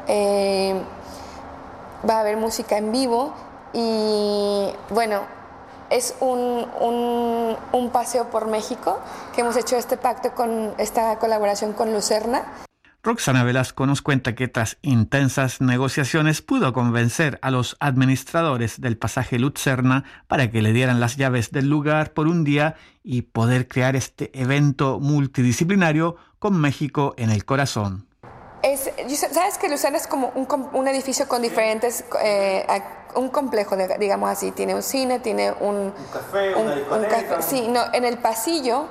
va a haber música en vivo y bueno, es un paseo por México que hemos hecho este pacto con esta colaboración con Lucerna. Roxana Velasco nos cuenta que tras intensas negociaciones pudo convencer a los administradores del pasaje Lucerna para que le dieran las llaves del lugar por un día y poder crear este evento multidisciplinario con México en el corazón. ¿Sabes que Lucerna es como un edificio con diferentes, un complejo, digamos así? Tiene un cine, tiene un café, una discoteca. Un café. Sí, no, en el pasillo,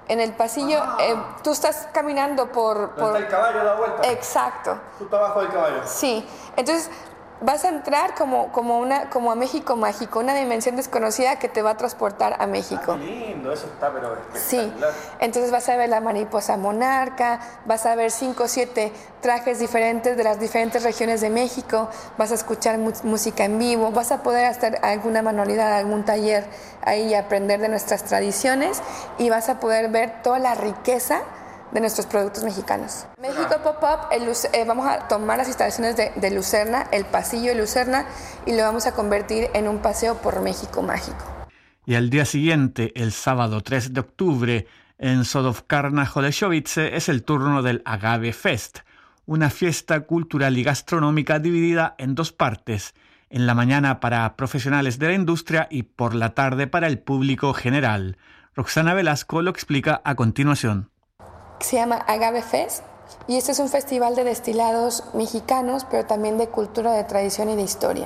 tú estás caminando por... ¿Dónde está el caballo da vuelta? Exacto. Justo abajo del caballo. Sí, entonces vas a entrar como a México mágico, una dimensión desconocida que te va a transportar a México. Qué lindo, eso está pero espectacular. Sí, entonces vas a ver la mariposa monarca, vas a ver 5 o 7 trajes diferentes de las diferentes regiones de México, vas a escuchar música en vivo, vas a poder hacer alguna manualidad, algún taller ahí y aprender de nuestras tradiciones y vas a poder ver toda la riqueza de nuestros productos mexicanos. México Pop-Up, vamos a tomar las instalaciones de Lucerna, el pasillo de Lucerna, y lo vamos a convertir en un paseo por México mágico. Y al día siguiente, el sábado 3 de octubre, en Sodowkarna Holeszowice, es el turno del Agave Fest, una fiesta cultural y gastronómica dividida en 2 partes, en la mañana para profesionales de la industria y por la tarde para el público general. Roxana Velasco lo explica a continuación. Se llama Agave Fest y este es un festival de destilados mexicanos, pero también de cultura, de tradición y de historia.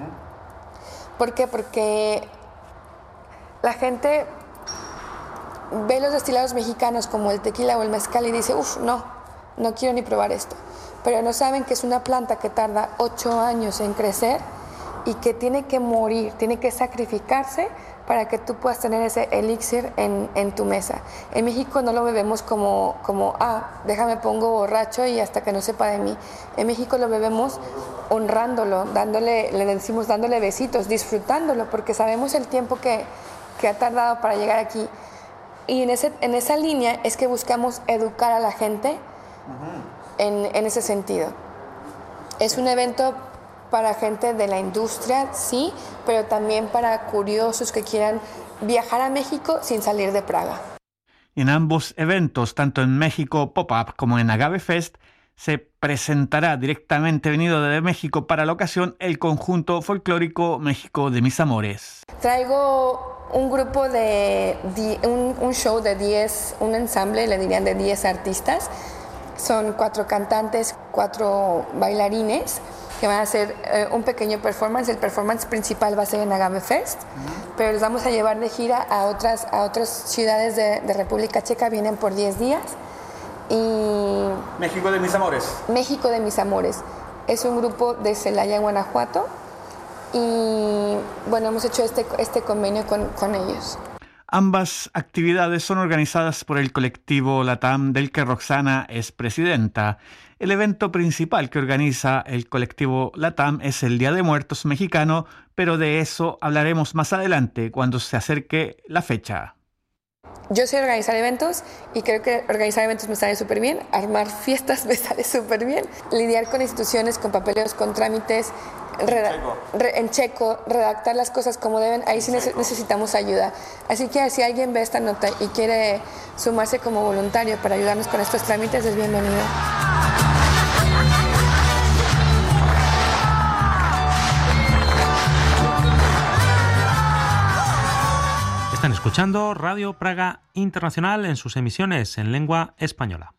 ¿Por qué? Porque la gente ve los destilados mexicanos como el tequila o el mezcal y dice, no quiero ni probar esto. Pero no saben que es una planta que tarda 8 años en crecer y que tiene que morir, tiene que sacrificarse para que tú puedas tener ese elixir en tu mesa. En México no lo bebemos como déjame pongo borracho y hasta que no sepa de mí. En México lo bebemos honrándolo, le decimos dándole besitos, disfrutándolo, porque sabemos el tiempo que ha tardado para llegar aquí. Y en esa línea es que buscamos educar a la gente en ese sentido. Es un evento para gente de la industria, sí, pero también para curiosos que quieran viajar a México sin salir de Praga. En ambos eventos, tanto en México Pop-Up como en Agave Fest, se presentará directamente venido desde México para la ocasión el conjunto folclórico México de Mis Amores. Traigo un grupo un show de 10, un ensamble, le dirían de 10 artistas. Son 4 cantantes, 4 bailarines, que van a hacer un pequeño performance. El performance principal va a ser en Agave Fest, pero los vamos a llevar de gira a otras ciudades de República Checa. Vienen por 10 días. Y México de Mis Amores. México de Mis Amores. Es un grupo de Celaya, Guanajuato. Y bueno, hemos hecho este convenio con ellos. Ambas actividades son organizadas por el colectivo LATAM, del que Roxana es presidenta. El evento principal que organiza el colectivo LATAM es el Día de Muertos mexicano, pero de eso hablaremos más adelante, cuando se acerque la fecha. Yo sé organizar eventos y creo que organizar eventos me sale súper bien, armar fiestas me sale súper bien, lidiar con instituciones, con papeleos, con trámites, en checo, redactar las cosas como deben, ahí sí necesitamos ayuda. Así que si alguien ve esta nota y quiere sumarse como voluntario para ayudarnos con estos trámites, es bienvenido. Están escuchando Radio Praga Internacional en sus emisiones en lengua española.